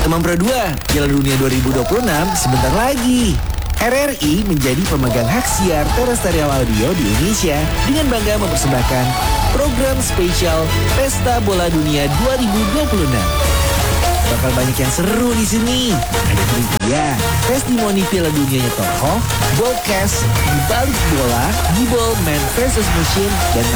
Teman Pro 2, Piala Dunia 2026 sebentar lagi. RRI menjadi pemegang hak siar Terrestrial Audio di Indonesia dengan bangga mempersembahkan program spesial Pesta Bola Dunia 2026. Bakal banyak yang seru di sini. Ada trivia, testimoni Piala Dunianya tokoh, broadcast, di balik bola, di ball, man versus machine, dan